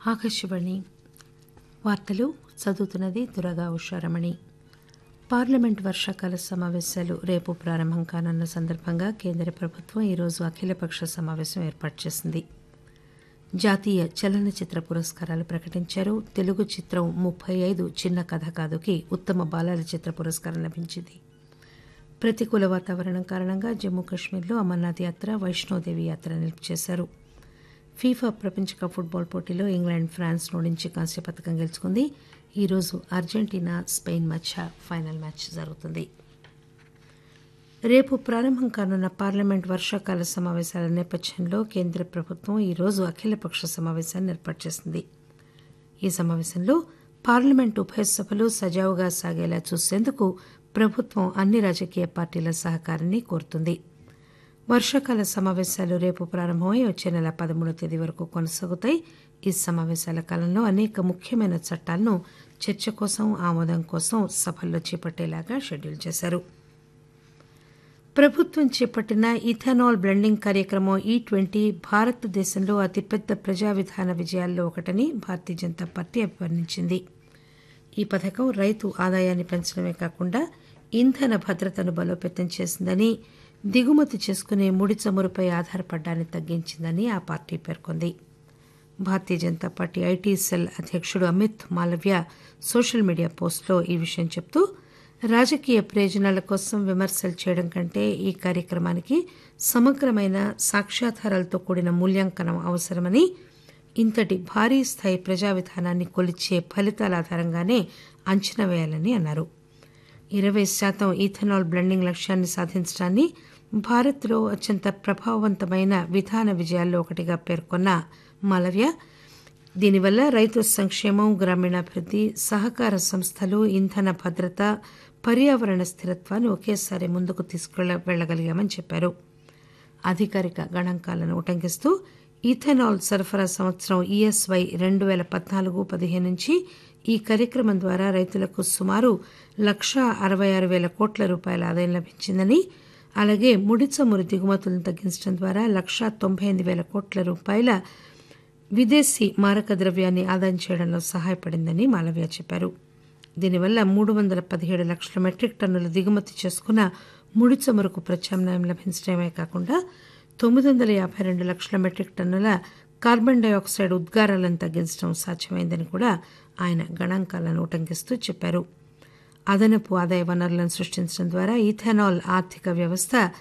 ఆకాశవాణి వార్తలు చదువుతున్నది దుర్గా ఉషారమణి. పార్లమెంట్ వర్షాకాల సమావేశాలు రేపు ప్రారంభం కానున్న సందర్భంగా కేంద్ర ప్రభుత్వం ఈరోజు అఖిలపక్ష సమావేశం ఏర్పాటు చేసింది. జాతీయ చలనచిత్ర పురస్కారాలు ప్రకటించారు. తెలుగు చిత్రం 35 చిన్న కథ కాదుకి ఉత్తమ బాలల చిత్ర పురస్కారం లభించింది. ప్రతికూల వాతావరణం కారణంగా జమ్మూ కశ్మీర్లో అమర్నాథ్ యాత్ర, వైష్ణోదేవి యాత్ర నిలుపు చేశారు. ఫీఫా ప్రపంచ కప్ ఫుట్బాల్ పోటీలో ఇంగ్లాండ్ ఫ్రాన్స్ ఓడించి కాంస్య పతకం గెలుచుకుంది. ఈరోజు అర్జెంటీనా, స్పెయిన్ మధ్య ఫైనల్ మ్యాచ్ జరుగుతుంది. రేపు ప్రారంభం కానున్న పార్లమెంట్ వర్షాకాల సమావేశాల నేపథ్యంలో కేంద్ర ప్రభుత్వం ఈరోజు అఖిలపక్ష సమావేశాన్ని ఏర్పాటు చేసింది. ఈ సమావేశంలో పార్లమెంట్ ఉభయ సభలు సజావుగా సాగేలా చూసేందుకు ప్రభుత్వం అన్ని రాజకీయ పార్టీల సహకారాన్ని కోరుతుంది. వర్షాకాల సమావేశాలు రేపు ప్రారంభమై వచ్చే నెల 13వ తేదీ వరకు కొనసాగుతాయి. ఈ సమావేశాల కాలంలో అనేక ముఖ్యమైన చట్టాలను చర్చ కోసం, ఆమోదం కోసం సభల్లో చేపట్టేలాగా షెడ్యూల్ చేశారు. ప్రభుత్వం చేపట్టిన ఇథనాల్ బ్లెండింగ్ కార్యక్రమం E20 భారతదేశంలో అతిపెద్ద ప్రజా విధాన విజయాల్లో ఒకటని భారతీయ జనతా పార్టీ అభివర్ణించింది. ఈ పథకం రైతు ఆదాయాన్ని పెంచడమే కాకుండా ఇంధన భద్రతను బలోపేతం చేసిందని, దిగుమతి చేసుకునే ముడి చమురుపై ఆధారపడడాన్ని తగ్గించిందని ఆ పార్టీ పేర్కొంది. Bharatiya Janata party IT cell అధ్యక్షుడు అమిత్ మాలవ్య సోషల్ మీడియా పోస్టులో ఈ విషయం చెబుతూ, రాజకీయ ప్రయోజనాల కోసం విమర్శలు చేయడం కంటే ఈ కార్యక్రమానికి సమగ్రమైన సాక్ష్యాధారాలతో కూడిన మూల్యాంకనం అవసరమని, ఇంతటి భారీ స్థాయి ప్రజా విధానాన్ని కొలిచే ఫలితాల ఆధారంగానే అంచనా వేయాలని అన్నారు. 20% ఈథనాల్ బ్లెండింగ్ లక్ష్యాన్ని సాధించడాన్ని భారత్లో అత్యంత ప్రభావవంతమైన విధాన విజయాల్లో ఒకటిగా పేర్కొన్న మాలవ్య, దీనివల్ల రైతు సంక్షేమం, గ్రామీణాభివృద్ధి, సహకార సంస్థలు, ఇంధన భద్రత, పర్యావరణ స్థిరత్వాన్ని ఒకేసారి ముందుకు తీసుకువెళ్లగలిగామని చెప్పారు. అధికారిక గణాంకాలను ఉటంకిస్తూ ఈథనాల్ సరఫరా సంవత్సరం ESY 2014-15 నుంచి ఈ కార్యక్రమం ద్వారా రైతులకు సుమారు 1,66,000 కోట్ల రూపాయల ఆదాయం లభించిందని, అలాగే ముడి చమురు దిగుమతులను తగ్గించడం ద్వారా 1,98,000 కోట్ల రూపాయల విదేశీ మారక ద్రవ్యాన్ని ఆదాయం చేయడంలో సహాయపడిందని మాలవ్య చెప్పారు. దీనివల్ల 317 లక్షల మెట్రిక్ టన్నుల దిగుమతి చేసుకున్న ముడి చమురుకు ప్రత్యామ్నాయం లభించడమే కాకుండా 952 లక్షల మెట్రిక్ టన్నుల కార్బన్ డయాక్సైడ్ ఉద్గారాలను తగ్గించడం సాధ్యమైందని కూడా ఆయన గణాంకాలను ఉటంకిస్తూ చెప్పారు. అదనపు ఆదాయ వనరులను సృష్టించడం ద్వారా ఈథనాల్ ఆర్థిక వ్యవస్థ